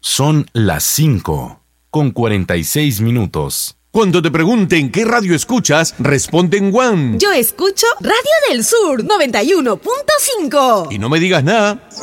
Son las 5:46. Cuando te pregunten qué radio escuchas, responde en One. Yo escucho Radio del Sur 91.5. Y no me digas nada.